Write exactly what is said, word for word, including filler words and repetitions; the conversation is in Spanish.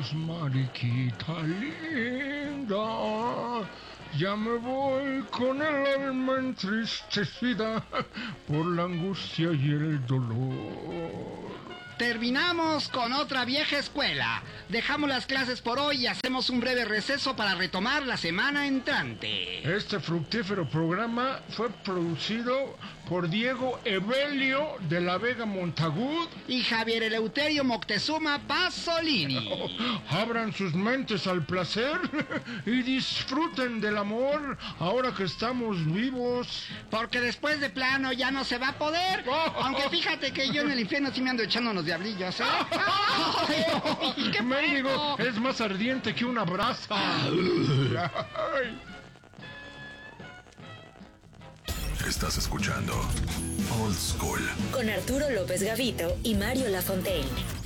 Adiós, mariquita linda. Ya me voy con el alma entristecida por la angustia y el dolor. Terminamos con otra vieja escuela. Dejamos las clases por hoy y hacemos un breve receso para retomar la semana entrante. Este fructífero programa fue producido por Diego Evelio de la Vega Montagud y Javier Eleuterio Moctezuma Pasolini. Abran sus mentes al placer y disfruten del amor ahora que estamos vivos. Porque después de plano ya no se va a poder. Aunque fíjate que yo en el infierno sí me ando echando unos diablillos, ¿eh? ¡Ay, qué mendigo! Es más ardiente que una brasa. Estás escuchando Old School con Arturo López Gavito y Mario Lafontaine.